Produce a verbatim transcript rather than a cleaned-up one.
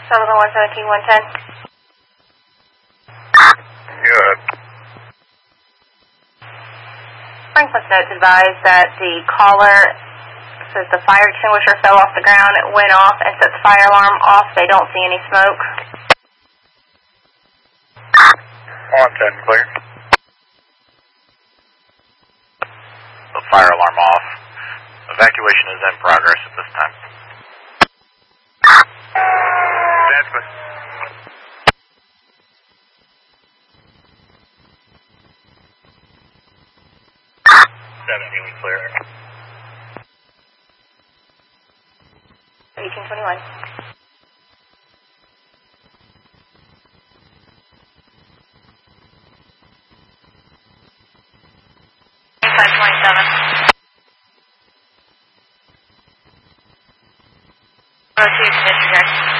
Sullivan one seventeen, one ten. Good. Franklin notes advised that the caller says the fire extinguisher fell off the ground, it went off and set the fire alarm off. They don't see any smoke. one ten, clear. The fire alarm off. Evacuation is in progress at this time. That's good. seventeen, we clear. eighteen twenty-one. twenty-five twenty-seven. Oh two, condition check.